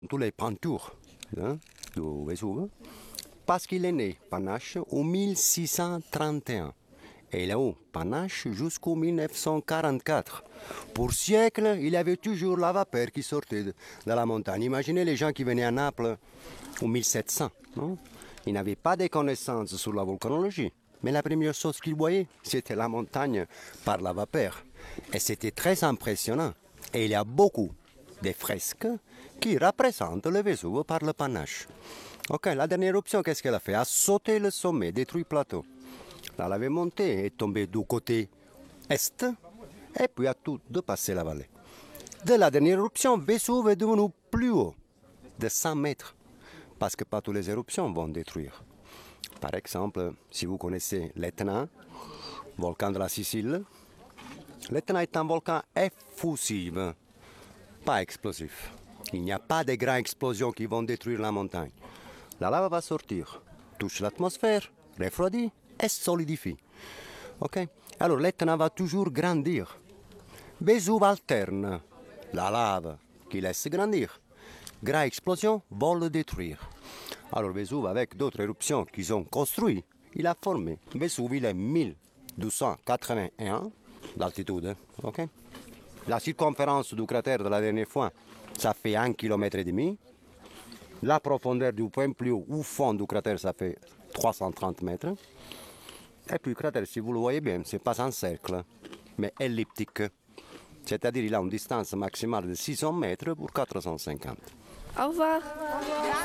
tous les peintures du Vésuve, parce qu'il est né, Panache, en 1631. Et il a eu Panache jusqu'en 1944. Pour siècles, il y avait toujours la vapeur qui sortait de la montagne. Imaginez les gens qui venaient à Naples en 1700. Non? Ils n'avaient pas de connaissances sur la volcanologie. Mais la première chose qu'ils voyaient, c'était la montagne par la vapeur. Et c'était très impressionnant. Et il y a beaucoup de fresques qui représentent le Vésuve par le panache. Ok, la dernière option, qu'est-ce qu'elle a fait? A sauté le sommet, détruit le plateau. Là, elle avait monté et tombé du côté est, et puis a tout dépassé la vallée. De la dernière éruption, Vésuve est devenu plus haut, de 100 mètres, parce que pas toutes les éruptions vont détruire. Par exemple, si vous connaissez l'Etna, volcan de la Sicile, l'Etna est un volcan effusif, pas explosif. Il n'y a pas de grandes explosions qui vont détruire la montagne. La lave va sortir, touche l'atmosphère, refroidit et solidifie. Okay? Alors l'Etna va toujours grandir. Vésuve alterne la lave qui laisse grandir. Grande explosion vont le détruire. Alors Vésuve, avec d'autres éruptions qu'ils ont construites, il a formé. Vésuve, il est 1281 d'altitude. Okay? La circonférence du cratère de la dernière fois, ça fait 1,5 km. La profondeur du point plus haut au fond du cratère, ça fait 330 mètres. Et puis le cratère, si vous le voyez bien, ce n'est pas un cercle, mais elliptique. C'est-à-dire qu'il a une distance maximale de 600 mètres pour 450. Au revoir.